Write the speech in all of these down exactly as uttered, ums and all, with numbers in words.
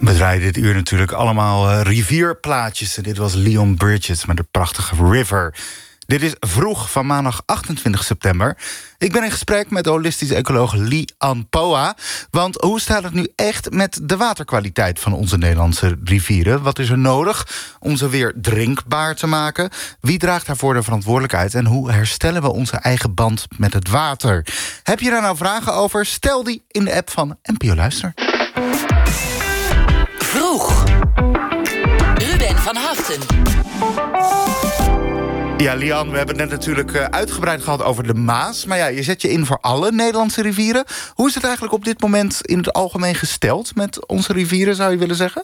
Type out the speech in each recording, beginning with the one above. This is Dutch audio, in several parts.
We draaien dit uur natuurlijk allemaal uh, rivierplaatjes. Dit was Leon Bridges met de prachtige River. Dit is Vroeg van maandag achtentwintig september. Ik ben in gesprek met holistisch ecoloog Lian Poa. Want hoe staat het nu echt met de waterkwaliteit van onze Nederlandse rivieren? Wat is er nodig om ze weer drinkbaar te maken? Wie draagt daarvoor de verantwoordelijkheid? En hoe herstellen we onze eigen band met het water? Heb je daar nou vragen over? Stel die in de app van N P O Luister. Vroeg. Ruben van Haften. Ja, Lian, we hebben het net natuurlijk uitgebreid gehad over de Maas. Maar ja, je zet je in voor alle Nederlandse rivieren. Hoe is het eigenlijk op dit moment in het algemeen gesteld met onze rivieren, zou je willen zeggen?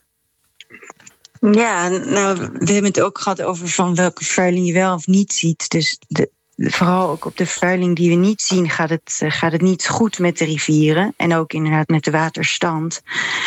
Ja, nou, we hebben het ook gehad over van welke vervuiling je wel of niet ziet. Dus de, vooral ook op de vervuiling die we niet zien gaat het, gaat het niet goed met de rivieren. En ook inderdaad met de waterstand.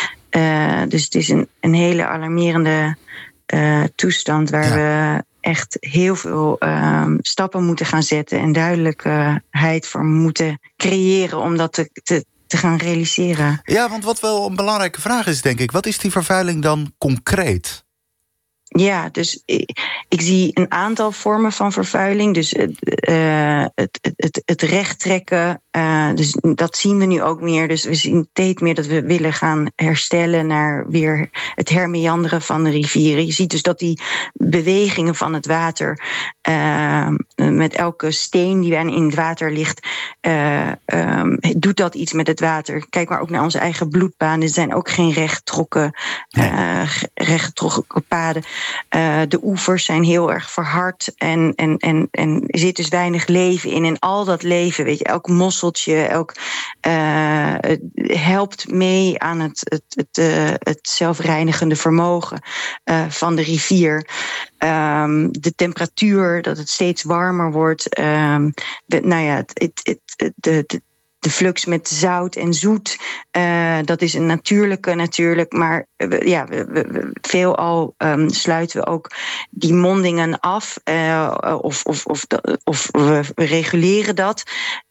Uh, dus het is een, een hele alarmerende uh, toestand waar ja. we echt heel veel uh, stappen moeten gaan zetten en duidelijkheid voor moeten creëren om dat te, te, te gaan realiseren. Ja, want wat wel een belangrijke vraag is, denk ik, wat is die vervuiling dan concreet? Ja, dus ik, ik zie een aantal vormen van vervuiling. Dus uh, het, het, het recht trekken, uh, dus dat zien we nu ook meer. Dus we zien steeds meer dat we willen gaan herstellen naar weer het hermeanderen van de rivieren. Je ziet dus dat die bewegingen van het water, uh, met elke steen die in het water ligt, uh, um, doet dat iets met het water. Kijk maar ook naar onze eigen bloedbanen. Er zijn ook geen rechtgetrokken, uh, rechtgetrokken paden. Uh, de oevers zijn heel erg verhard en, en, en, en er zit dus weinig leven in. En al dat leven, weet je, elk mosseltje, elk, uh, het helpt mee aan het, het, het, uh, het zelfreinigende vermogen uh, van de rivier. Um, de temperatuur, dat het steeds warmer wordt. Um, de, nou ja, het, het, het, de, de De flux met zout en zoet, uh, dat is een natuurlijke natuurlijk. Maar uh, ja, we, we, veelal um, sluiten we ook die mondingen af. Uh, of, of, of, of we reguleren dat.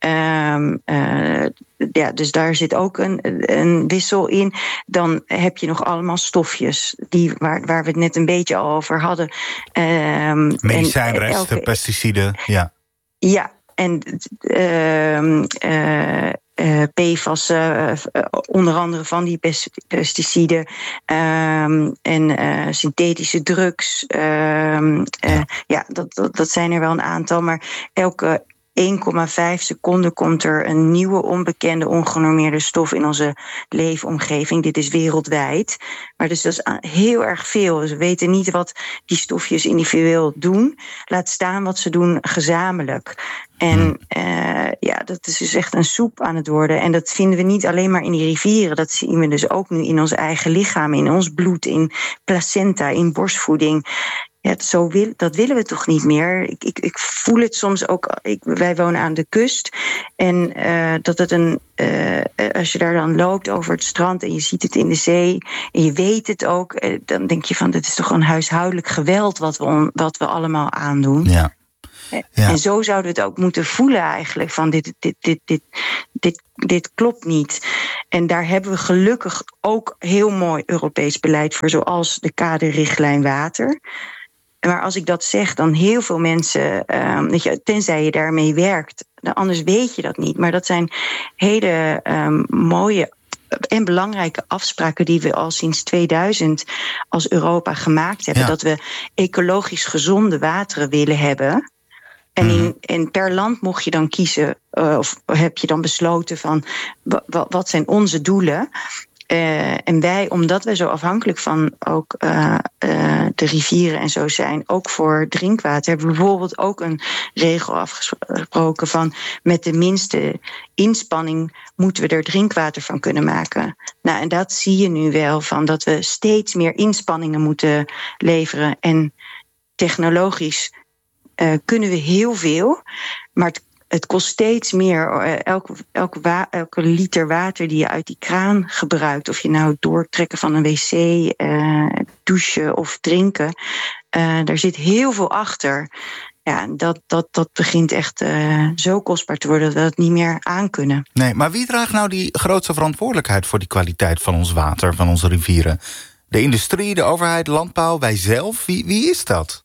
Um, uh, ja, dus daar zit ook een, een wissel in. Dan heb je nog allemaal stofjes die, waar, waar we het net een beetje al over hadden. Um, Medicijnresten, elke... pesticiden, ja. Ja. En uh, uh, uh, P F A S, uh, onder andere van die pesticiden um, en uh, synthetische drugs. Um, uh, ja, dat, dat, dat zijn er wel een aantal, maar elke één komma vijf seconden komt er een nieuwe onbekende ongenormeerde stof in onze leefomgeving. Dit is wereldwijd. Maar dus dat is heel erg veel. Dus we weten niet wat die stofjes individueel doen. Laat staan wat ze doen gezamenlijk. En uh, ja, dat is dus echt een soep aan het worden. En dat vinden we niet alleen maar in die rivieren. Dat zien we dus ook nu in ons eigen lichaam, in ons bloed, in placenta, in borstvoeding. Ja, zo wil, dat willen we toch niet meer. Ik, ik, ik voel het soms ook. Ik, wij wonen aan de kust. En uh, dat het een. Uh, als je daar dan loopt over het strand en je ziet het in de zee. En je weet het ook. Uh, dan denk je van, dit is toch een huishoudelijk geweld wat we, on, wat we allemaal aandoen. Ja. Ja. En zo zouden we het ook moeten voelen eigenlijk. Van dit, dit, dit, dit, dit, dit klopt niet. En daar hebben we gelukkig ook heel mooi Europees beleid voor. Zoals de kaderrichtlijn water. Maar als ik dat zeg, dan heel veel mensen, um, weet je, tenzij je daarmee werkt, dan anders weet je dat niet. Maar dat zijn hele um, mooie en belangrijke afspraken die we al sinds tweeduizend als Europa gemaakt hebben. Ja. Dat we ecologisch gezonde wateren willen hebben. En, in, en per land mocht je dan kiezen, uh, of heb je dan besloten van w- w- wat zijn onze doelen. Uh, en wij, omdat wij zo afhankelijk van ook uh, uh, de rivieren en zo zijn, ook voor drinkwater, hebben we bijvoorbeeld ook een regel afgesproken van met de minste inspanning moeten we er drinkwater van kunnen maken. Nou, en dat zie je nu wel, van dat we steeds meer inspanningen moeten leveren. En technologisch uh, kunnen we heel veel, maar het Het kost steeds meer. Elke, elke, wa- elke liter water die je uit die kraan gebruikt, of je nou het doortrekken van een wc, uh, douchen of drinken, uh, daar zit heel veel achter. Ja, dat, dat, dat begint echt uh, zo kostbaar te worden dat we het niet meer aankunnen. Nee, maar wie draagt nou die grootste verantwoordelijkheid voor die kwaliteit van ons water, van onze rivieren? De industrie, de overheid, landbouw, wij zelf? Wie, wie is dat?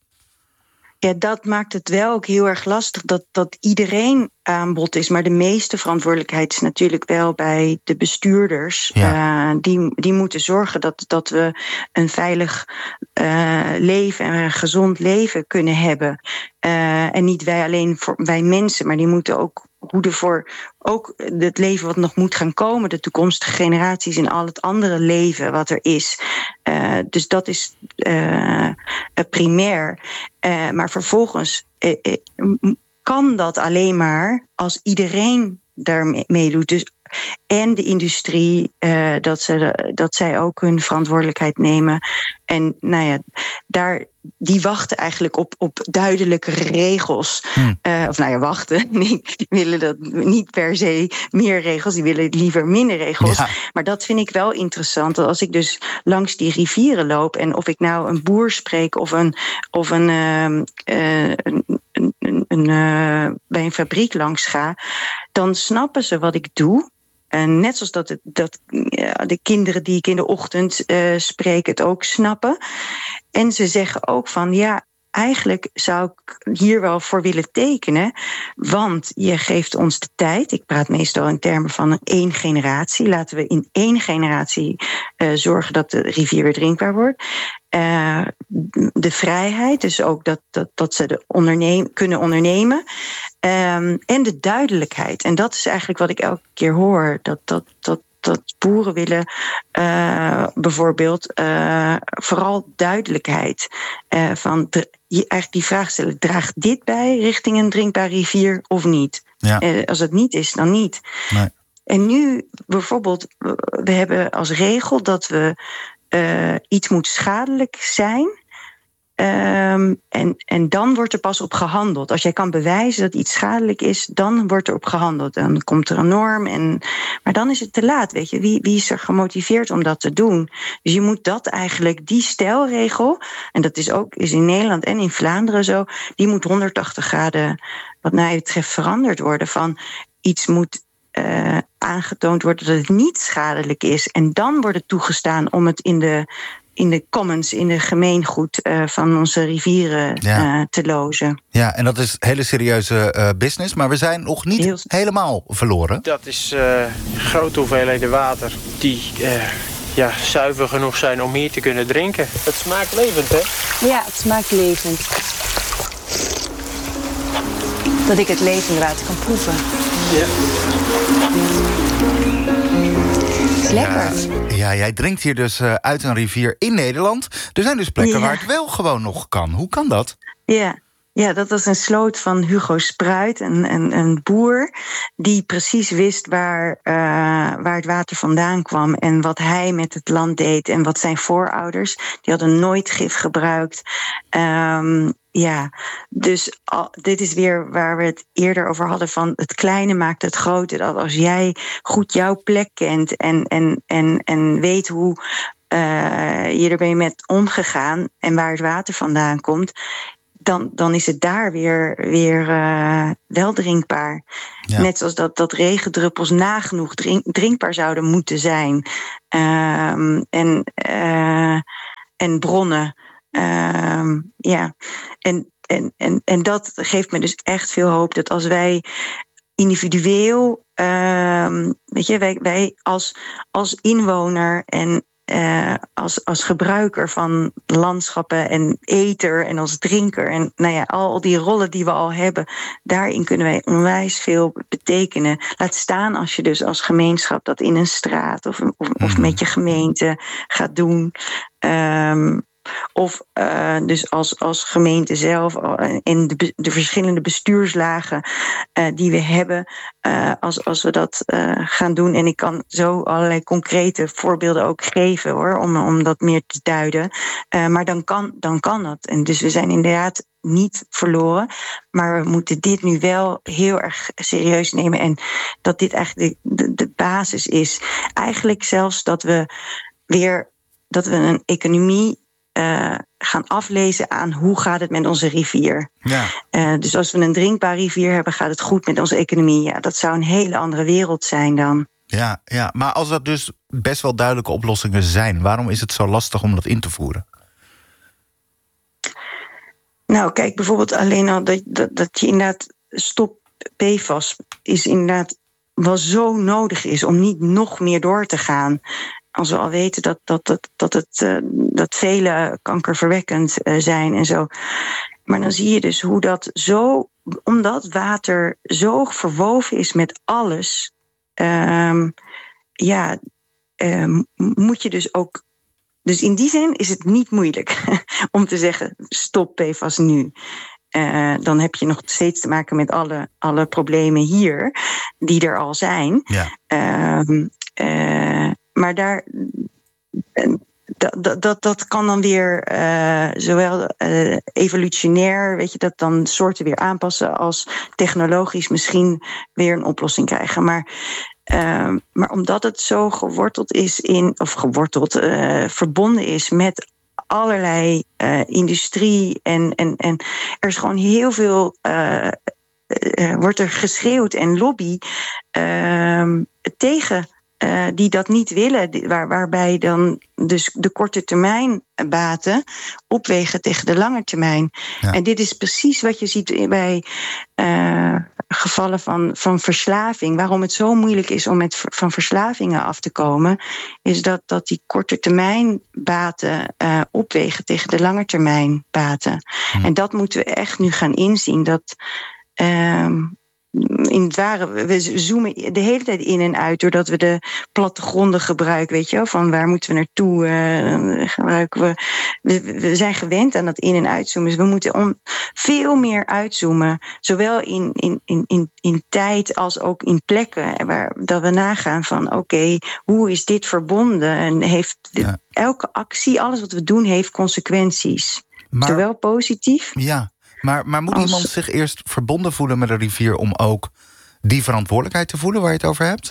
Ja, dat maakt het wel ook heel erg lastig dat, dat iedereen aan bod is. Maar de meeste verantwoordelijkheid is natuurlijk wel bij de bestuurders. Ja. Uh, die, die moeten zorgen dat, dat we een veilig uh, leven en een gezond leven kunnen hebben. Uh, en niet wij alleen voor wij mensen, maar die moeten ook hoeden voor ook het leven wat nog moet gaan komen, de toekomstige generaties en al het andere leven wat er is. Uh, dus dat is uh, primair. Uh, maar vervolgens uh, uh, kan dat alleen maar als iedereen daarmee doet. Dus en de industrie, uh, dat, ze, dat zij ook hun verantwoordelijkheid nemen. En nou ja, daar, die wachten eigenlijk op, op duidelijke regels. Hmm. Uh, of nou ja, wachten. Die willen dat niet per se meer regels. Die willen liever minder regels. Ja. Maar dat vind ik wel interessant. Als ik dus langs die rivieren loop en of ik nou een boer spreek of een, of een, uh, uh, een, een, een, een uh, bij een fabriek langs ga, dan snappen ze wat ik doe. En net zoals dat, het, dat ja, de kinderen die ik in de ochtend uh, spreek het ook snappen. En ze zeggen ook van ja, eigenlijk zou ik hier wel voor willen tekenen. Want je geeft ons de tijd. Ik praat meestal in termen van één generatie. Laten we in één generatie uh, zorgen dat de rivier weer drinkbaar wordt. Uh, de vrijheid, dus ook dat, dat, dat ze de onderneem, kunnen ondernemen. Um, en de duidelijkheid. En dat is eigenlijk wat ik elke keer hoor. Dat, dat, dat, dat boeren willen uh, bijvoorbeeld uh, vooral duidelijkheid. Uh, van de, je eigenlijk die vraag stellen, draagt dit bij richting een drinkbare rivier of niet? Ja. Uh, als het niet is, dan niet. Nee. En nu bijvoorbeeld, we hebben als regel dat we uh, iets moet schadelijk zijn. Um, en, en dan wordt er pas op gehandeld. Als jij kan bewijzen dat iets schadelijk is, dan wordt er op gehandeld. Dan komt er een norm. En, maar dan is het te laat, weet je. Wie, wie is er gemotiveerd om dat te doen? Dus je moet dat eigenlijk, die stelregel, en dat is ook is in Nederland en in Vlaanderen zo, die moet honderdtachtig graden, wat mij betreft, veranderd worden. Van iets moet uh, aangetoond worden dat het niet schadelijk is. En dan wordt het toegestaan om het in de in de commons, in de gemeengoed uh, van onze rivieren ja. uh, te lozen. Ja, en dat is hele serieuze uh, business, maar we zijn nog niet Heel... helemaal verloren. Dat is uh, grote hoeveelheden water die uh, ja, zuiver genoeg zijn om hier te kunnen drinken. Het smaakt levend, hè? Ja, het smaakt levend. Dat ik het levende water kan proeven. Ja. Lekker. Ja, ja, jij drinkt hier dus uh, uit een rivier in Nederland. Er zijn dus plekken ja. waar het wel gewoon nog kan. Hoe kan dat? Ja, ja dat was een sloot van Hugo Spruit, een, een, een boer die precies wist waar, uh, waar het water vandaan kwam en wat hij met het land deed en wat zijn voorouders. Die hadden nooit gif gebruikt. Um, Ja, dus al, dit is weer waar we het eerder over hadden van het kleine maakt het grote. Dat als jij goed jouw plek kent en, en, en, en weet hoe uh, je er bent met omgegaan en waar het water vandaan komt, dan, dan is het daar weer, weer uh, wel drinkbaar. Ja. Net zoals dat, dat regendruppels nagenoeg drink, drinkbaar zouden moeten zijn. Um, en, uh, en bronnen. Um, ja, en, en, en, en dat geeft me dus echt veel hoop dat als wij individueel, um, weet je, wij, wij als, als inwoner en uh, als, als gebruiker van landschappen en eter en als drinker en nou ja, al die rollen die we al hebben, daarin kunnen wij onwijs veel betekenen. Laat staan als je dus als gemeenschap dat in een straat of, of, of met je gemeente gaat doen. Um, Of uh, dus als, als gemeente zelf en de, de verschillende bestuurslagen uh, die we hebben, uh, als, als we dat uh, gaan doen. En ik kan zo allerlei concrete voorbeelden ook geven hoor, om, om dat meer te duiden. Uh, maar dan kan, dan kan dat. En dus we zijn inderdaad niet verloren. Maar we moeten dit nu wel heel erg serieus nemen. En dat dit eigenlijk de, de, de basis is. Eigenlijk zelfs dat we weer dat we een economie uh, gaan aflezen aan hoe gaat het met onze rivier. Ja. Uh, dus als we een drinkbaar rivier hebben, gaat het goed met onze economie. Ja, dat zou een hele andere wereld zijn dan. Ja, ja, maar als dat dus best wel duidelijke oplossingen zijn, waarom is het zo lastig om dat in te voeren? Nou, kijk, bijvoorbeeld alleen al dat, dat, dat je inderdaad stop P F A S is inderdaad wel zo nodig is om niet nog meer door te gaan. Als we al weten dat, dat, dat, dat, het, uh, dat vele kankerverwekkend uh, zijn en zo. Maar dan zie je dus hoe dat zo, omdat water zo verwoven is met alles, um, ja, um, moet je dus ook. Dus in die zin is het niet moeilijk om te zeggen stop P F A S nu. Uh, dan heb je nog steeds te maken met alle, alle problemen hier die er al zijn. Ja. Uh, uh, maar daar, dat, dat, dat kan dan weer uh, zowel uh, evolutionair, weet je, dat dan soorten weer aanpassen, als technologisch misschien weer een oplossing krijgen. Maar, uh, maar omdat het zo geworteld is in, of geworteld, uh, verbonden is met allerlei uh, industrie en, en, en er is gewoon heel veel, uh, uh, wordt er geschreeuwd en lobby uh, tegen uh, die dat niet willen, waar, waarbij dan dus de korte termijn baten opwegen tegen de lange termijn. Ja. En dit is precies wat je ziet bij uh, gevallen van, van verslaving. Waarom het zo moeilijk is om met, van verslavingen af te komen, is dat, dat die korte termijn baten uh, opwegen tegen de lange termijn baten. Hm. En dat moeten we echt nu gaan inzien. Dat uh, in het ware, we zoomen de hele tijd in en uit doordat we de plattegronden gebruiken, weet je wel, van waar moeten we naartoe uh, gebruiken we. we. We zijn gewend aan dat in- en uitzoomen, dus we moeten om veel meer uitzoomen, zowel in, in, in, in, in tijd als ook in plekken, waar dat we nagaan van oké, okay, hoe is dit verbonden en heeft ja. elke actie, alles wat we doen, heeft consequenties, maar, zowel positief. Ja. Maar, maar moet Als... iemand zich eerst verbonden voelen met een rivier om ook die verantwoordelijkheid te voelen waar je het over hebt?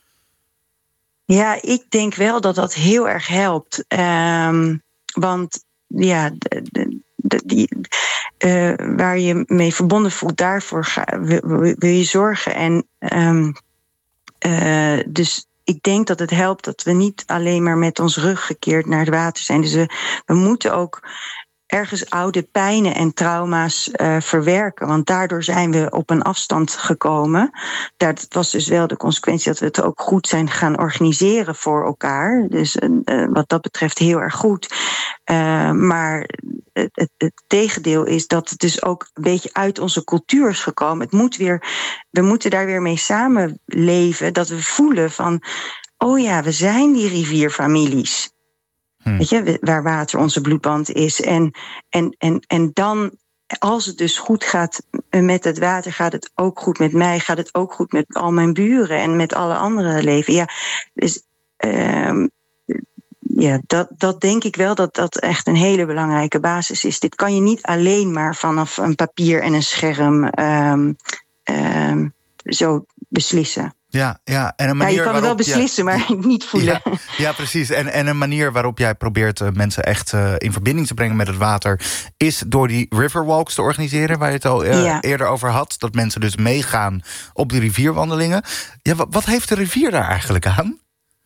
Ja, ik denk wel dat dat heel erg helpt. Um, want ja, de, de, de, die, uh, waar je mee verbonden voelt, daarvoor ga, wil, wil je zorgen. En um, uh, dus ik denk dat het helpt dat we niet alleen maar met ons rug gekeerd naar het water zijn. Dus we, we moeten ook ergens oude pijnen en trauma's uh, verwerken. Want daardoor zijn we op een afstand gekomen. Dat was dus wel de consequentie dat we het ook goed zijn gaan organiseren voor elkaar. Dus uh, wat dat betreft heel erg goed. Uh, maar het, het, het tegendeel is dat het dus ook een beetje uit onze cultuur is gekomen. Het moet weer, we moeten daar weer mee samenleven. Dat we voelen van, oh ja, we zijn die rivierfamilies. Weet je, waar water onze bloedband is. En, en, en, en dan, als het dus goed gaat met het water, gaat het ook goed met mij, gaat het ook goed met al mijn buren en met alle andere leven. Ja, dus um, ja, dat, dat denk ik wel dat dat echt een hele belangrijke basis is. Dit kan je niet alleen maar vanaf een papier en een scherm um, um, zo beslissen. Ja, ja, en een manier ja, je kan het wel beslissen, ja, maar niet voelen. Ja, ja precies. En, en een manier waarop jij probeert uh, mensen echt uh, in verbinding te brengen met het water is door die riverwalks te organiseren, waar je het al uh, ja. eerder over had. Dat mensen dus meegaan op die rivierwandelingen. Ja, wat, wat heeft de rivier daar eigenlijk aan?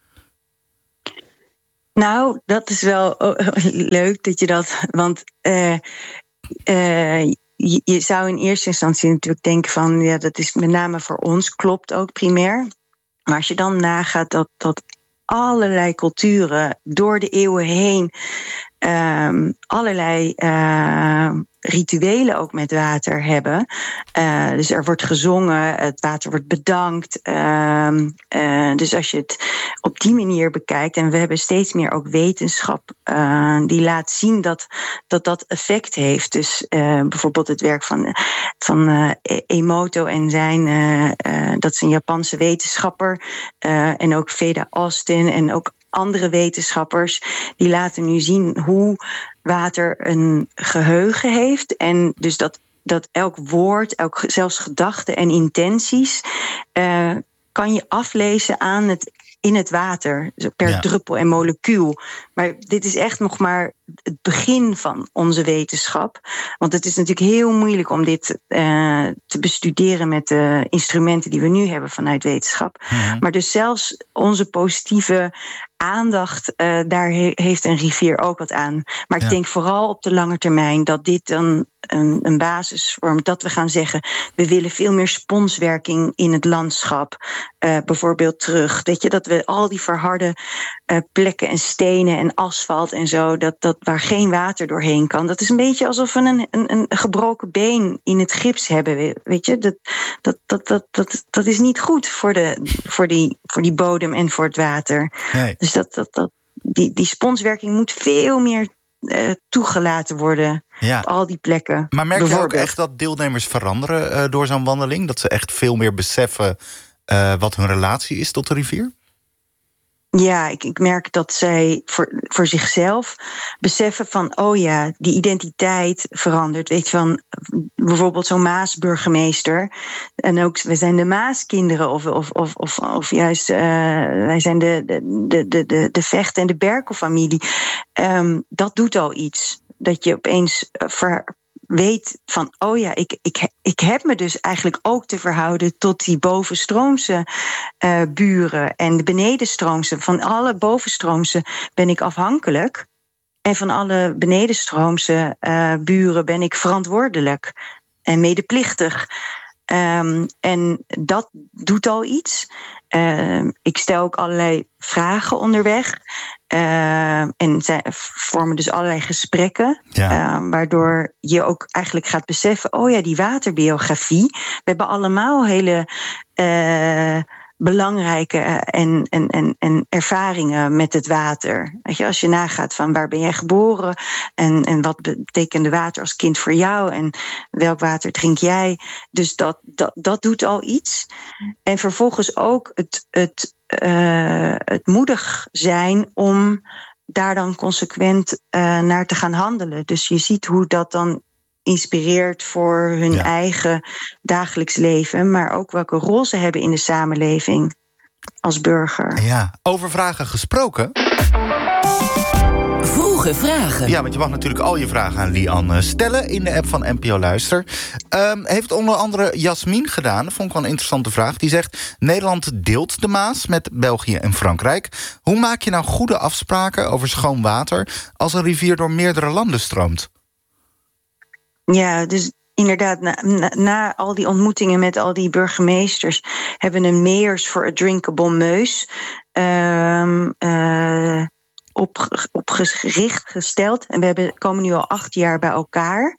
Nou, dat is wel oh, leuk dat je dat. Want uh, uh, je, je zou in eerste instantie natuurlijk denken van, ja, dat is met name voor ons, klopt ook primair. Maar als je dan nagaat dat, dat allerlei culturen door de eeuwen heen um, allerlei uh, rituelen ook met water hebben. Uh, dus er wordt gezongen, het water wordt bedankt. Uh, uh, dus als je het op die manier bekijkt, en we hebben steeds meer ook wetenschap uh, die laat zien dat dat, dat effect heeft. Dus uh, bijvoorbeeld het werk van, van uh, Emoto en zijn, uh, uh, dat is een Japanse wetenschapper, uh, en ook Veda Austin en ook andere wetenschappers, die laten nu zien hoe water een geheugen heeft. En dus dat, dat elk woord, elk, zelfs gedachten en intenties, uh, kan je aflezen aan het in het water, per Ja. druppel en molecuul. Maar dit is echt nog maar het begin van onze wetenschap. Want het is natuurlijk heel moeilijk om dit uh, te bestuderen met de instrumenten die we nu hebben vanuit wetenschap. Mhm. Maar dus zelfs onze positieve aandacht, uh, daar he- heeft een rivier ook wat aan. Maar ik Ja. denk vooral op de lange termijn dat dit dan een, een basis vormt. Dat we gaan zeggen, we willen veel meer sponswerking in het landschap. Uh, bijvoorbeeld terug. Weet je, dat we al die verharde uh, plekken en stenen en asfalt en zo, dat, dat waar geen water doorheen kan. Dat is een beetje alsof we een, een, een gebroken been in het gips hebben. Weet je, dat, dat, dat, dat, dat, dat is niet goed voor, de, voor, die, voor die bodem en voor het water. Nee. Dus dat, dat, dat, die, die sponswerking moet veel meer uh, toegelaten worden Ja. op al die plekken. Maar merk je ook Bijvoorbeeld. echt dat deelnemers veranderen uh, door zo'n wandeling? Dat ze echt veel meer beseffen uh, wat hun relatie is tot de rivier? Ja, ik, ik merk dat zij voor, voor zichzelf beseffen van, oh ja, die identiteit verandert. Weet je, van bijvoorbeeld zo'n Maasburgemeester. En ook, we zijn de Maaskinderen of, of, of, of, of juist, uh, wij zijn de, de, de, de, de Vecht- en de Berkel-familie. Um, dat doet al iets. Dat je opeens ver, weet van, oh ja, ik, ik, ik heb me dus eigenlijk ook te verhouden tot die bovenstroomse uh, buren en de benedenstroomse. Van alle bovenstroomse ben ik afhankelijk. En van alle benedenstroomse uh, buren ben ik verantwoordelijk en medeplichtig. Um, en dat doet al iets. Uh, ik stel ook allerlei vragen onderweg. Uh, en zij vormen dus allerlei gesprekken. Ja. Uh, waardoor je ook eigenlijk gaat beseffen, oh ja, die waterbiografie. We hebben allemaal hele uh, belangrijke en, en, en, en ervaringen met het water. Weet je, als je nagaat van waar ben jij geboren en, en wat betekende water als kind voor jou en welk water drink jij. Dus dat, dat, dat doet al iets. En vervolgens ook het, het, uh, het moedig zijn om daar dan consequent uh, naar te gaan handelen. Dus je ziet hoe dat dan inspireert voor hun Ja. eigen dagelijks leven, maar ook welke rol ze hebben in de samenleving als burger. Ja, over vragen gesproken. Vroege vragen. Ja, want je mag natuurlijk al je vragen aan Lian stellen in de app van N P O Luister. Um, heeft onder andere Jasmin gedaan, dat vond ik wel een interessante vraag. Die zegt, Nederland deelt de Maas met België en Frankrijk. Hoe maak je nou goede afspraken over schoon water als een rivier door meerdere landen stroomt? Ja, dus inderdaad, na, na, na al die ontmoetingen met al die burgemeesters hebben we een Mayors for a Drinkable Meus um, uh, op, opgericht gesteld. En we hebben, komen nu al acht jaar bij elkaar.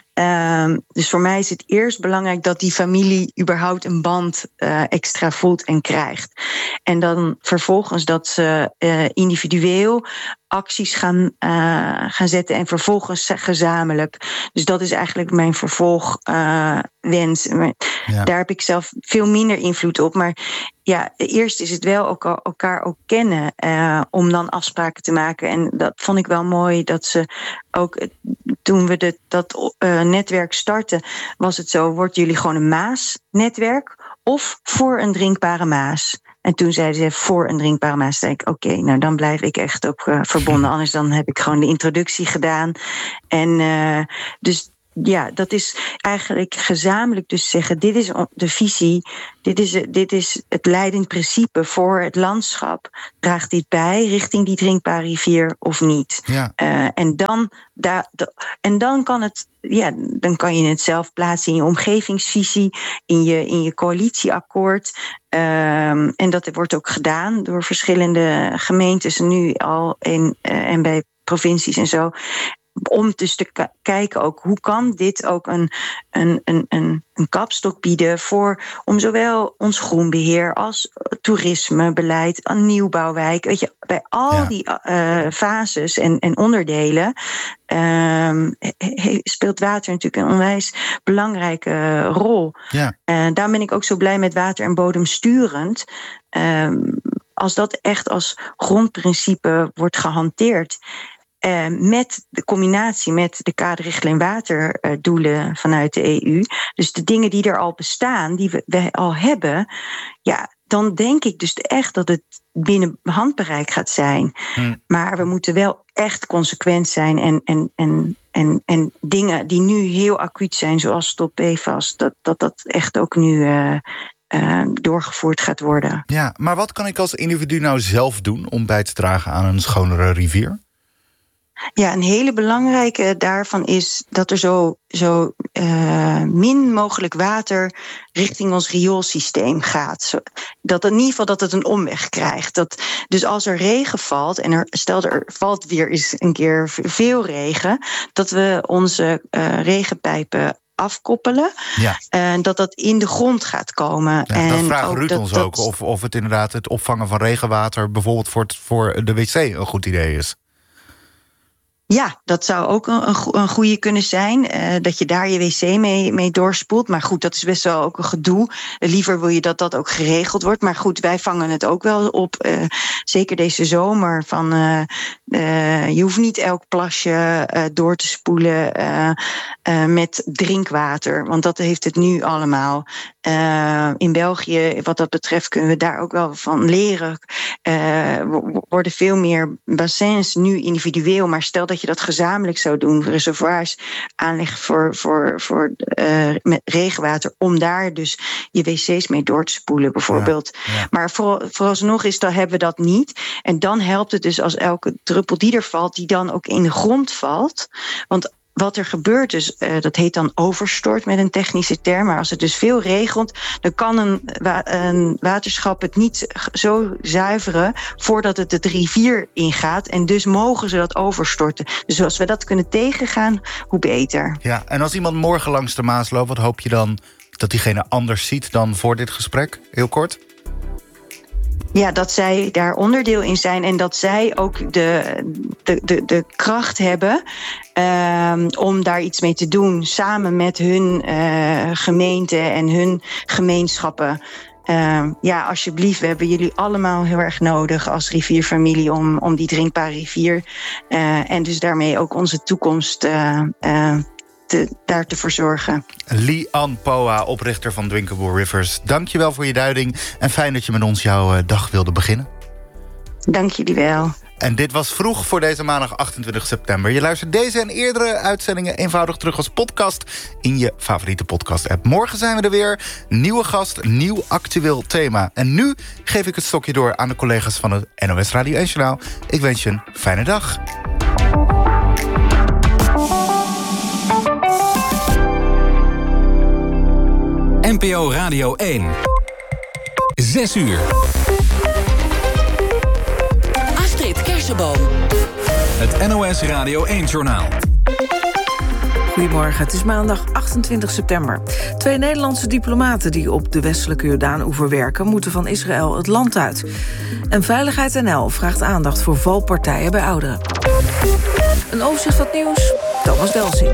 Um, dus voor mij is het eerst belangrijk dat die familie überhaupt een band uh, extra voelt en krijgt. En dan vervolgens dat ze uh, individueel acties gaan, uh, gaan zetten en vervolgens gezamenlijk. Dus dat is eigenlijk mijn vervolgwens. Uh, ja. Daar heb ik zelf veel minder invloed op. Maar ja, eerst is het wel ook elkaar ook kennen uh, om dan afspraken te maken. En dat vond ik wel mooi dat ze ook, toen we de, dat uh, netwerk starten, was het zo, wordt jullie gewoon een Maas-netwerk of voor een drinkbare Maas? En toen zeiden ze voor een drinkbare Maas. Zei ik, oké, okay, nou dan blijf ik echt ook uh, verbonden. Anders dan heb ik gewoon de introductie gedaan. En uh, dus ja, dat is eigenlijk gezamenlijk dus zeggen, dit is de visie, dit is, dit is het leidend principe voor het landschap. Draagt dit bij richting die drinkbare rivier of niet? Ja. Uh, en, dan, da, da, en dan kan het, ja, dan kan je het zelf plaatsen in je omgevingsvisie, in je, in je coalitieakkoord. Um, en dat wordt ook gedaan door verschillende gemeentes nu al in, uh, en bij provincies en zo. Om dus te k- kijken ook hoe kan dit ook een, een, een, een, een kapstok bieden voor om zowel ons groenbeheer als toerismebeleid, een nieuwbouwwijk. Weet je, bij al ja. die uh, fases en, en onderdelen um, he, speelt water natuurlijk een onwijs belangrijke uh, rol. Ja. Uh, daarom ben ik ook zo blij met water en bodem sturend. Um, als dat echt als grondprincipe wordt gehanteerd. Uh, met de combinatie met de kaderrichtlijn waterdoelen uh, vanuit de E U. Dus de dingen die er al bestaan, die we, we al hebben. Ja, dan denk ik dus echt dat het binnen handbereik gaat zijn. Hmm. Maar we moeten wel echt consequent zijn en, en, en, en, en dingen die nu heel acuut zijn, zoals stop P F A S, dat dat, dat echt ook nu uh, uh, doorgevoerd gaat worden. Ja, maar wat kan ik als individu nou zelf doen om bij te dragen aan een schonere rivier? Ja, een hele belangrijke daarvan is dat er zo, zo uh, min mogelijk water richting ons rioolsysteem gaat. Zo, dat in ieder geval dat het een omweg krijgt. Dat, dus als er regen valt, en er, stel er valt weer eens een keer veel regen, dat we onze uh, regenpijpen afkoppelen. Ja. En dat dat in de grond gaat komen. Ja, en dat vraagt ook Ruud dat, ons dat, ook. Of, of het inderdaad het opvangen van regenwater bijvoorbeeld voor, het, voor de wc een goed idee is. Ja, dat zou ook een, een goede kunnen zijn. Uh, dat je daar je wc mee, mee doorspoelt. Maar goed, dat is best wel ook een gedoe. Uh, liever wil je dat dat ook geregeld wordt. Maar goed, wij vangen het ook wel op. Uh, zeker deze zomer. Van, uh, uh, je hoeft niet elk plasje uh, door te spoelen uh, uh, met drinkwater. Want dat heeft het nu allemaal. Uh, in België, wat dat betreft, kunnen we daar ook wel van leren. Uh, worden veel meer bassins nu individueel. Maar stel dat je dat gezamenlijk zou doen, reservoirs aanleggen voor, voor, voor uh, met regenwater, om daar dus je wc's mee door te spoelen, bijvoorbeeld. Ja, ja. Maar voor, vooralsnog is dat, hebben we dat niet. En dan helpt het dus als elke druppel die er valt, die dan ook in de grond valt. Want wat er gebeurt dus, uh, dat heet dan overstort met een technische term. Maar als het dus veel regent, dan kan een, wa- een waterschap het niet zo zuiveren voordat het de rivier ingaat. En dus mogen ze dat overstorten. Dus als we dat kunnen tegengaan, hoe beter. Ja, en als iemand morgen langs de Maas loopt, wat hoop je dan dat diegene anders ziet dan voor dit gesprek? Heel kort. Ja, dat zij daar onderdeel in zijn en dat zij ook de, de, de, de kracht hebben uh, om daar iets mee te doen, samen met hun uh, gemeente en hun gemeenschappen. Uh, ja, alsjeblieft, we hebben jullie allemaal heel erg nodig als rivierfamilie om, om die drinkbare rivier uh, en dus daarmee ook onze toekomst uh, uh, Te, daar te verzorgen. Lee-Ann Poa, oprichter van Drinkable Rivers. Dank je wel voor je duiding en fijn dat je met ons jouw uh, dag wilde beginnen. Dank jullie wel. En dit was Vroeg voor deze maandag achtentwintig september. Je luistert deze en eerdere uitzendingen eenvoudig terug als podcast in je favoriete podcast-app. Morgen zijn we er weer. Nieuwe gast, nieuw actueel thema. En nu geef ik het stokje door aan de collega's van het N O S Radio één Journaal. Ik wens je een fijne dag. N P O Radio één. Zes uur. Astrid Kersenboom. Het N O S Radio één Journaal. Goedemorgen, het is maandag achtentwintig september. Twee Nederlandse diplomaten die op de westelijke Jordaan-oever werken, moeten van Israël het land uit. En Veiligheid N L vraagt aandacht voor valpartijen bij ouderen. Een overzicht van het nieuws, Thomas Delsing.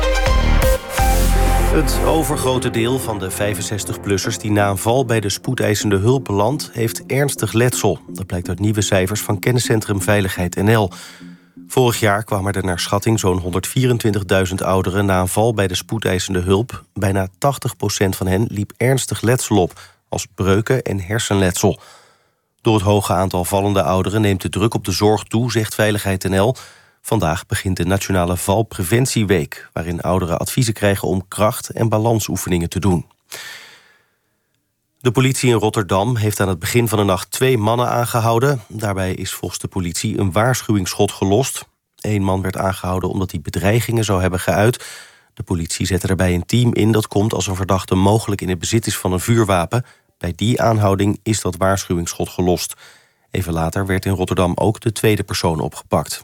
Het overgrote deel van de vijfenzestig-plussers die na een val bij de spoedeisende hulp belandt, heeft ernstig letsel. Dat blijkt uit nieuwe cijfers van kenniscentrum Veiligheid N L. Vorig jaar kwamen er naar schatting zo'n honderdvierentwintigduizend ouderen na een val bij de spoedeisende hulp. Bijna tachtig procent van hen liep ernstig letsel op, als breuken en hersenletsel. Door het hoge aantal vallende ouderen neemt de druk op de zorg toe, zegt Veiligheid N L. Vandaag begint de Nationale Valpreventieweek, waarin ouderen adviezen krijgen om kracht- en balansoefeningen te doen. De politie in Rotterdam heeft aan het begin van de nacht twee mannen aangehouden. Daarbij is volgens de politie een waarschuwingsschot gelost. Eén man werd aangehouden omdat hij bedreigingen zou hebben geuit. De politie zette erbij een team in dat komt als een verdachte mogelijk in het bezit is van een vuurwapen. Bij die aanhouding is dat waarschuwingsschot gelost. Even later werd in Rotterdam ook de tweede persoon opgepakt.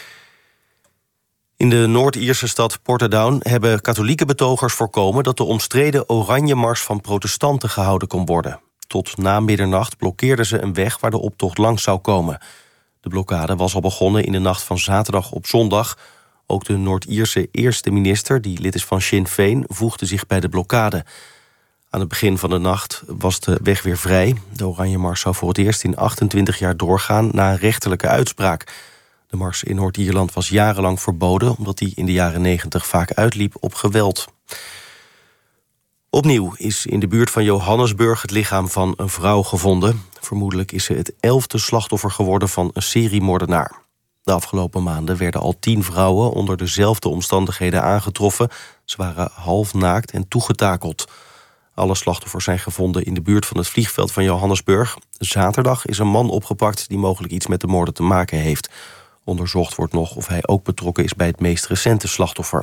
In de Noord-Ierse stad Portadown hebben katholieke betogers voorkomen dat de omstreden Oranje Mars van protestanten gehouden kon worden. Tot na middernacht blokkeerden ze een weg waar de optocht langs zou komen. De blokkade was al begonnen in de nacht van zaterdag op zondag. Ook de Noord-Ierse eerste minister, die lid is van Sinn Féin, voegde zich bij de blokkade. Aan het begin van de nacht was de weg weer vrij. De Oranje Mars zou voor het eerst in achtentwintig jaar doorgaan na een rechterlijke uitspraak. De mars in Noord-Ierland was jarenlang verboden, omdat die in de jaren negentig vaak uitliep op geweld. Opnieuw is in de buurt van Johannesburg het lichaam van een vrouw gevonden. Vermoedelijk is ze het elfde slachtoffer geworden van een seriemoordenaar. De afgelopen maanden werden al tien vrouwen onder dezelfde omstandigheden aangetroffen. Ze waren half naakt en toegetakeld. Alle slachtoffers zijn gevonden in de buurt van het vliegveld van Johannesburg. Zaterdag is een man opgepakt die mogelijk iets met de moorden te maken heeft. Onderzocht wordt nog of hij ook betrokken is bij het meest recente slachtoffer.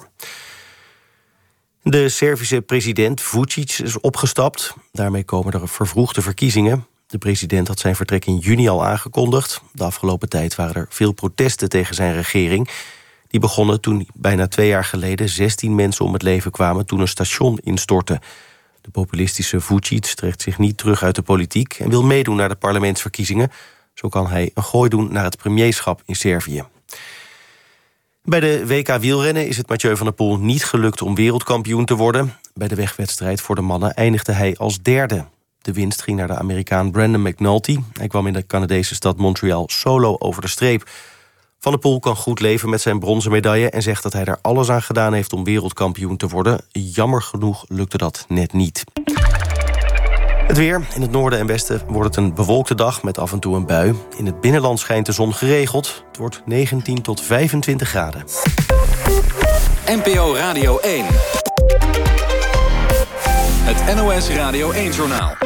De Servische president Vučić is opgestapt. Daarmee komen er vervroegde verkiezingen. De president had zijn vertrek in juni al aangekondigd. De afgelopen tijd waren er veel protesten tegen zijn regering. Die begonnen toen bijna twee jaar geleden zestien mensen om het leven kwamen toen een station instortte. De populistische Vučić trekt zich niet terug uit de politiek en wil meedoen naar de parlementsverkiezingen. Zo kan hij een gooi doen naar het premierschap in Servië. Bij de W K wielrennen is het Mathieu van der Poel niet gelukt om wereldkampioen te worden. Bij de wegwedstrijd voor de mannen eindigde hij als derde. De winst ging naar de Amerikaan Brandon McNulty. Hij kwam in de Canadese stad Montreal solo over de streep. Van der Poel kan goed leven met zijn bronzen medaille en zegt dat hij er alles aan gedaan heeft om wereldkampioen te worden. Jammer genoeg lukte dat net niet. Het weer. In het noorden en westen wordt het een bewolkte dag met af en toe een bui. In het binnenland schijnt de zon geregeld. Het wordt negentien tot vijfentwintig graden. N P O Radio één. Het N O S Radio één-journaal.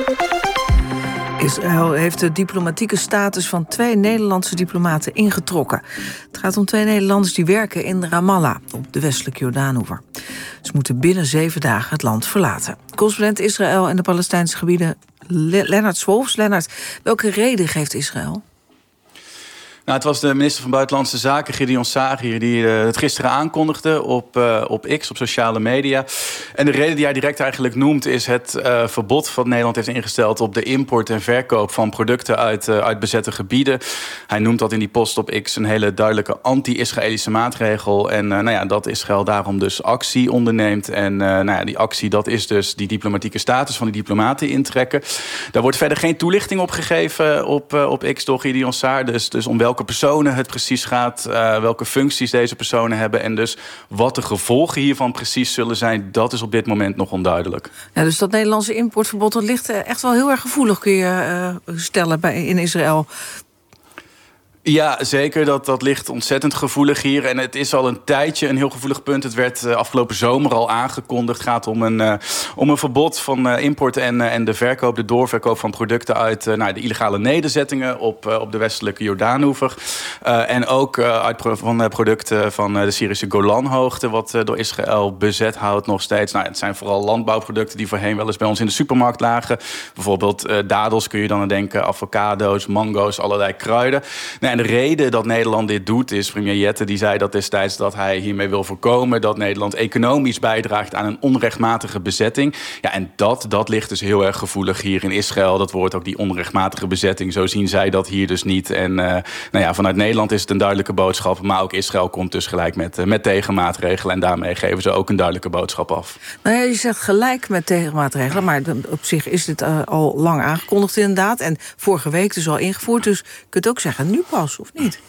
Israël heeft de diplomatieke status van twee Nederlandse diplomaten ingetrokken. Het gaat om twee Nederlanders die werken in Ramallah, op de westelijke Jordaanoever. Ze moeten binnen zeven dagen het land verlaten. Correspondent Israël en de Palestijnse gebieden Lennart Swolfs. Lennart, welke reden geeft Israël? Nou, het was de minister van Buitenlandse Zaken, Gideon Saagir, die uh, het gisteren aankondigde op, uh, op X, op sociale media. En de reden die hij direct eigenlijk noemt is het uh, verbod wat Nederland heeft ingesteld op de import en verkoop van producten uit, uh, uit bezette gebieden. Hij noemt dat in die post op X een hele duidelijke anti-Israëlische maatregel. En uh, nou ja, dat Israël daarom dus actie onderneemt. En uh, nou ja, die actie, dat is dus die diplomatieke status van die diplomaten intrekken. Daar wordt verder geen toelichting op gegeven op, uh, op X door Gideon Saar. Dus, dus om welke personen het precies gaat, uh, welke functies deze personen hebben en dus wat de gevolgen hiervan precies zullen zijn, dat is op dit moment nog onduidelijk. Ja, dus dat Nederlandse importverbod, dat ligt echt wel heel erg gevoelig, kun je uh, stellen bij, in Israël. Ja, zeker. Dat, dat ligt ontzettend gevoelig hier. En het is al een tijdje een heel gevoelig punt. Het werd uh, afgelopen zomer al aangekondigd. Het gaat om een, uh, om een verbod van uh, import en, uh, en de verkoop, de doorverkoop van producten uit uh, nou, de illegale nederzettingen op, uh, op de westelijke Jordaanoever. Uh, en ook uh, uit pro- van uh, producten van uh, de Syrische Golanhoogte, wat uh, door Israël bezet houdt nog steeds. Nou, het zijn vooral landbouwproducten die voorheen wel eens bij ons in de supermarkt lagen. Bijvoorbeeld uh, dadels kun je dan aan denken, avocado's, mango's, allerlei kruiden. Nou, en de reden dat Nederland dit doet is, premier Jette die zei dat destijds dat hij hiermee wil voorkomen dat Nederland economisch bijdraagt aan een onrechtmatige bezetting. Ja, en dat, dat ligt dus heel erg gevoelig hier in Israël. Dat wordt ook die onrechtmatige bezetting. Zo zien zij dat hier dus niet. En uh, nou ja, vanuit Nederland is het een duidelijke boodschap. Maar ook Israël komt dus gelijk met, uh, met tegenmaatregelen. En daarmee geven ze ook een duidelijke boodschap af. Nou ja, je zegt gelijk met tegenmaatregelen. Maar op zich is dit uh, al lang aangekondigd inderdaad. En vorige week dus al ingevoerd. Dus je kunt ook zeggen, nu pas, of niet?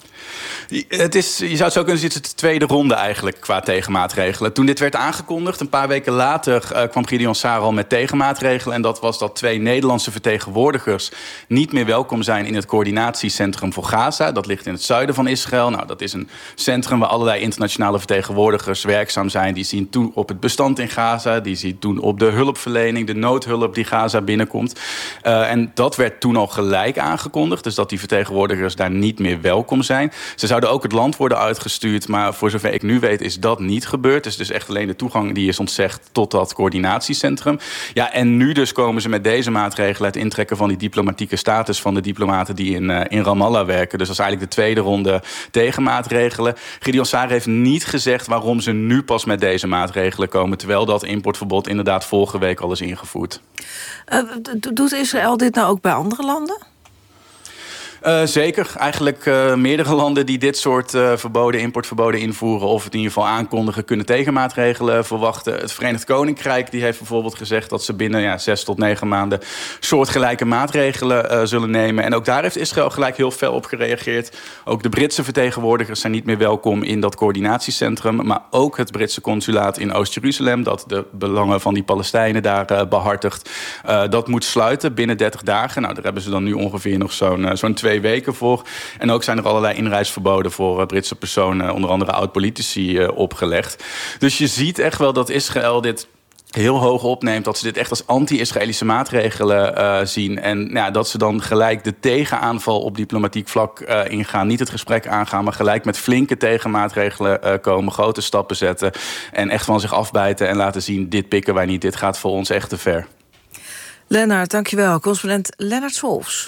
Het is, je zou het zo kunnen zien, het is de tweede ronde eigenlijk qua tegenmaatregelen. Toen dit werd aangekondigd, een paar weken later uh, kwam Gideon Saar al met tegenmaatregelen. En dat was dat twee Nederlandse vertegenwoordigers niet meer welkom zijn in het coördinatiecentrum voor Gaza. Dat ligt in het zuiden van Israël. Nou, dat is een centrum waar allerlei internationale vertegenwoordigers werkzaam zijn. Die zien toe op het bestand in Gaza. Die zien toe op de hulpverlening, de noodhulp die Gaza binnenkomt. Uh, en dat werd toen al gelijk aangekondigd. Dus dat die vertegenwoordigers daar niet meer welkom zijn. Ze zouden ook het land worden uitgestuurd, maar voor zover ik nu weet is dat niet gebeurd. Dus, dus echt alleen de toegang die is ontzegd tot dat coördinatiecentrum. Ja, en nu dus komen ze met deze maatregelen, het intrekken van die diplomatieke status van de diplomaten die in, uh, in Ramallah werken. Dus dat is eigenlijk de tweede ronde tegenmaatregelen. Gideon Saar heeft niet gezegd waarom ze nu pas met deze maatregelen komen, terwijl dat importverbod inderdaad vorige week al is ingevoerd. Uh, doet Israël dit nou ook bij andere landen? Uh, zeker. Eigenlijk uh, meerdere landen die dit soort uh, verboden, importverboden invoeren... of het in ieder geval aankondigen, kunnen tegenmaatregelen verwachten. Het Verenigd Koninkrijk die heeft bijvoorbeeld gezegd... dat ze binnen ja, zes tot negen maanden soortgelijke maatregelen uh, zullen nemen. En ook daar heeft Israël gelijk heel fel op gereageerd. Ook de Britse vertegenwoordigers zijn niet meer welkom in dat coördinatiecentrum. Maar ook het Britse consulaat in Oost-Jeruzalem... dat de belangen van die Palestijnen daar uh, behartigt. Uh, dat moet sluiten binnen dertig dagen. Nou, daar hebben ze dan nu ongeveer nog zo'n, uh, zo'n twee weken voor. En ook zijn er allerlei inreisverboden voor uh, Britse personen... onder andere oud-politici uh, opgelegd. Dus je ziet echt wel dat Israël dit... heel hoog opneemt, dat ze dit echt als anti-Israëlische maatregelen uh, zien. En nou ja, dat ze dan gelijk de tegenaanval op diplomatiek vlak uh, ingaan. Niet het gesprek aangaan, maar gelijk met flinke tegenmaatregelen uh, komen. Grote stappen zetten en echt van zich afbijten en laten zien... dit pikken wij niet, dit gaat voor ons echt te ver. Lennart, dankjewel. Correspondent Lennart Solfs.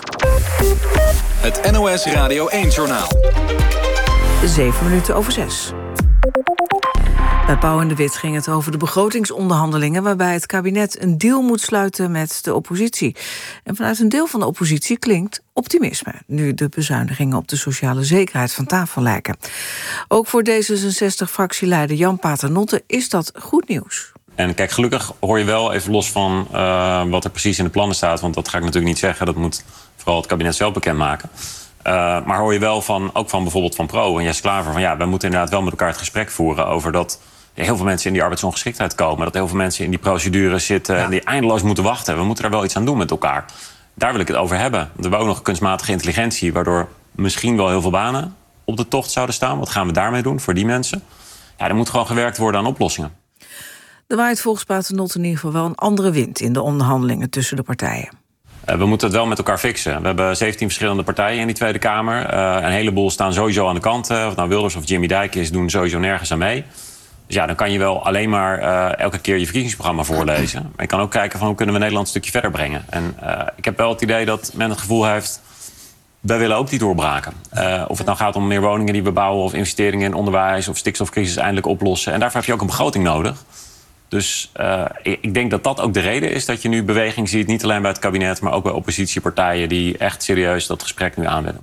Het N O S Radio één-journaal. Zeven minuten over zes. Bij Pauw en de Wit ging het over de begrotingsonderhandelingen... waarbij het kabinet een deal moet sluiten met de oppositie. En vanuit een deel van de oppositie klinkt optimisme... nu de bezuinigingen op de sociale zekerheid van tafel lijken. Ook voor D zesenzestig-fractieleider Jan Paternotte is dat goed nieuws. En kijk, gelukkig hoor je wel, even los van uh, wat er precies in de plannen staat... want dat ga ik natuurlijk niet zeggen, dat moet vooral het kabinet zelf bekendmaken... Uh, maar hoor je wel van, ook van bijvoorbeeld van Pro en Jesse Klaver... van ja, we moeten inderdaad wel met elkaar het gesprek voeren over dat... heel veel mensen in die arbeidsongeschiktheid komen... dat heel veel mensen in die procedures zitten... Ja. die eindeloos moeten wachten. We moeten er wel iets aan doen met elkaar. Daar wil ik het over hebben. We hebben ook nog kunstmatige intelligentie... waardoor misschien wel heel veel banen op de tocht zouden staan. Wat gaan we daarmee doen voor die mensen? Ja, er moet gewoon gewerkt worden aan oplossingen. Er waait volgens Paternotte in ieder geval wel een andere wind... in de onderhandelingen tussen de partijen. Uh, we moeten het wel met elkaar fixen. We hebben zeventien verschillende partijen in die Tweede Kamer. Uh, een heleboel staan sowieso aan de kant. Uh, of het nou Wilders of Jimmy Dijk is, doen sowieso nergens aan mee. Dus ja, dan kan je wel alleen maar uh, elke keer je verkiezingsprogramma voorlezen. Maar je kan ook kijken van hoe kunnen we Nederland een stukje verder brengen. En uh, ik heb wel het idee dat men het gevoel heeft... wij willen ook die doorbraken. Uh, of het nou gaat om meer woningen die we bouwen... of investeringen in onderwijs of stikstofcrisis eindelijk oplossen. En daarvoor heb je ook een begroting nodig. Dus uh, ik denk dat dat ook de reden is dat je nu beweging ziet... niet alleen bij het kabinet, maar ook bij oppositiepartijen... die echt serieus dat gesprek nu aan willen.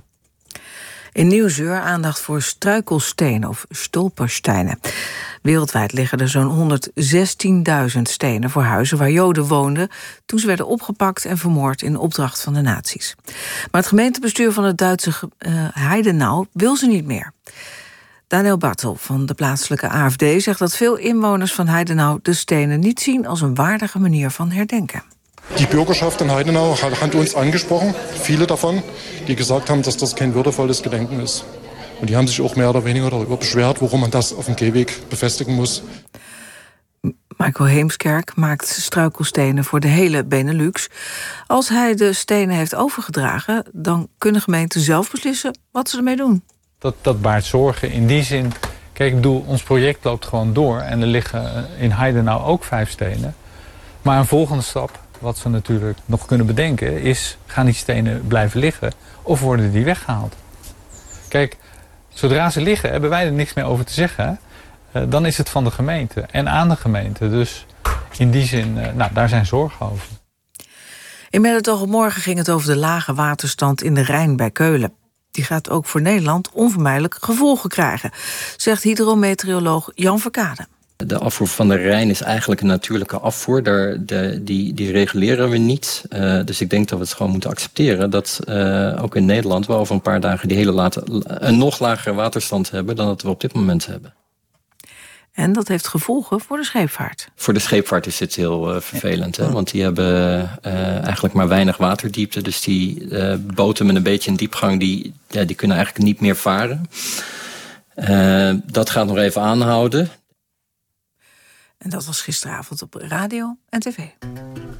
In Nieuwsuur aandacht voor struikelstenen of stolpersteinen. Wereldwijd liggen er zo'n honderdzestienduizend stenen voor huizen waar Joden woonden... toen ze werden opgepakt en vermoord in opdracht van de nazi's. Maar het gemeentebestuur van het Duitse uh, Heidenau wil ze niet meer. Daniel Bartel van de plaatselijke A F D zegt dat veel inwoners van Heidenau de stenen niet zien als een waardige manier van herdenken. Die Bürgerschaft in Heidenau hat uns angesprochen, viele davon, die gesagt haben, dass das kein würdevolles Gedenken ist. Und die haben sich auch mehr oder weniger darüber beschwert, warum man das auf dem Gehweg befestigen muss. Michael Heemskerk maakt struikelstenen voor de hele Benelux. Als hij de stenen heeft overgedragen, dan kunnen gemeenten zelf beslissen wat ze ermee doen. Dat, dat baart zorgen in die zin. Kijk, ik bedoel, ons project loopt gewoon door. En er liggen in Heidenau ook vijf stenen. Maar een volgende stap, wat we natuurlijk nog kunnen bedenken... is, gaan die stenen blijven liggen of worden die weggehaald? Kijk, zodra ze liggen, hebben wij er niks meer over te zeggen. Uh, dan is het van de gemeente en aan de gemeente. Dus in die zin, uh, nou, daar zijn zorgen over. In Met het oog op morgen ging het over de lage waterstand in de Rijn bij Keulen. Die gaat ook voor Nederland onvermijdelijk gevolgen krijgen, zegt hydrometeoroloog Jan Verkade. De afvoer van de Rijn is eigenlijk een natuurlijke afvoer. Daar, de, die, die reguleren we niet. Uh, dus ik denk dat we het gewoon moeten accepteren... dat uh, ook in Nederland we over een paar dagen... die hele late, een nog lagere waterstand hebben dan dat we op dit moment hebben. En dat heeft gevolgen voor de scheepvaart. Voor de scheepvaart is dit heel uh, vervelend. Hè? Want die hebben uh, eigenlijk maar weinig waterdiepte. Dus die uh, boten met een beetje een diepgang... die, ja, die kunnen eigenlijk niet meer varen. Uh, dat gaat nog even aanhouden. En dat was gisteravond op radio en tv.